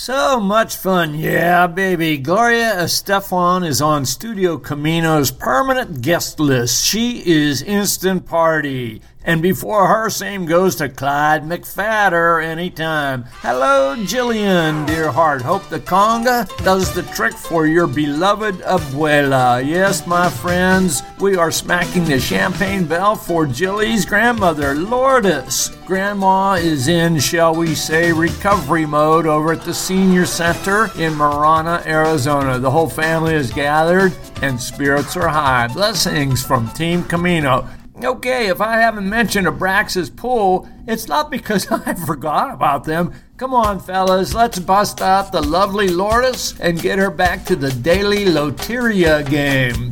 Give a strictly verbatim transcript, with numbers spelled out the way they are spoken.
So much fun, yeah, baby. Gloria Estefan is on Studio Camino's permanent guest list. She is instant party. And before her, same goes to Clyde McFadder anytime. Hello, Jillian, dear heart. Hope the conga does the trick for your beloved abuela. Yes, my friends, we are smacking the champagne bell for Jilly's grandmother, Lourdes. Grandma is in, shall we say, recovery mode over at the Senior Center in Marana, Arizona. The whole family is gathered and spirits are high. Blessings from Team Camino. Okay, if I haven't mentioned Abraxas Pool, it's not because I forgot about them. Come on, fellas, let's bust out the lovely Lourdes and get her back to the daily Loteria game.